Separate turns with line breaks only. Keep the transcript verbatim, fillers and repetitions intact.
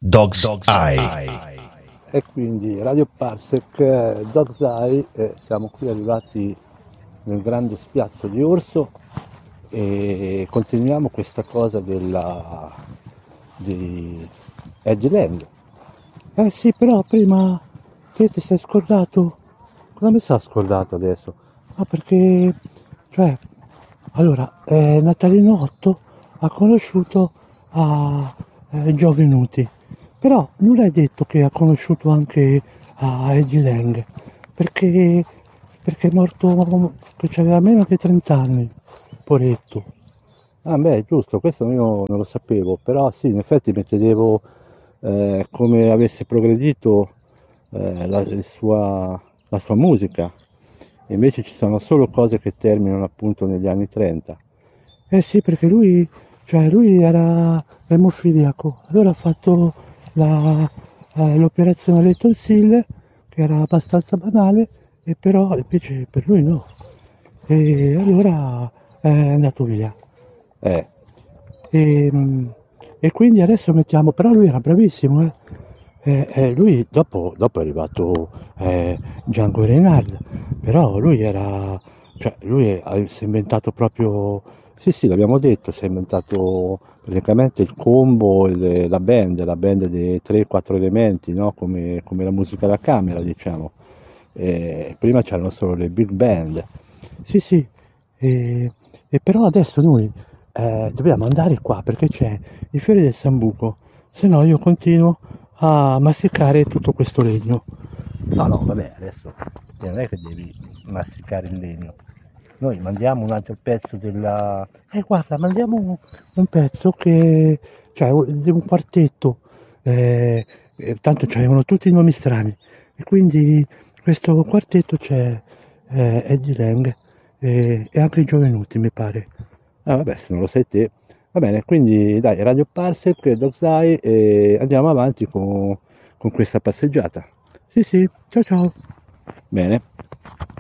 Dog's Eye.
E quindi Radio Parsec, Dog's Eye, eh, siamo qui arrivati nel grande spiazzo di Orso e continuiamo questa cosa della di Eddie Lang. Eh sì, però prima te ti sei scordato. Cosa mi sa scordato adesso? Ah, perché, cioè, allora, eh, Natalino otto ha conosciuto a eh, Gio Venuti, però non è detto che ha conosciuto anche a Eddie Lang, perché, perché è morto che aveva meno di trenta anni, poretto. Ah beh, giusto, questo io non lo sapevo, però sì, in effetti mi chiedevo eh, come avesse progredito eh, la, il sua, la sua musica. E invece ci sono solo cose che terminano appunto negli anni trenta. Eh sì, perché lui, cioè lui era emofiliaco, allora ha fatto la, eh, l'operazione alle tonsille, che era abbastanza banale, e però invece per lui no. E allora è andato via. Eh. E, mm, e quindi adesso mettiamo, però lui era bravissimo, eh. Eh, eh, lui dopo, dopo è arrivato eh, Django Reinhardt, però lui era, cioè lui è- si è inventato proprio, sì sì l'abbiamo detto, si è inventato praticamente il combo, il- la band, la band dei tre quattro elementi, no? Come, come la musica da camera diciamo. Eh, prima c'erano solo le big band, sì sì, e, e però adesso noi eh, dobbiamo andare qua perché c'è i fiori del sambuco, se no io continuo a masticare tutto questo legno. No, no, vabbè, adesso non è che devi masticare il legno. Noi mandiamo un altro pezzo della... Eh, guarda, mandiamo un, un pezzo che... cioè un- di un quartetto. Eh, eh, tanto c'avevano tutti i nomi strani. E quindi questo quartetto c'è eh, Eddie Lang eh, e anche i Giovenuti, mi pare. Ah, vabbè, se non lo sai te. Va bene, quindi dai, Radio Parsec, Dog's Eye e andiamo avanti con, con questa passeggiata. Sì, sì, ciao ciao. Bene.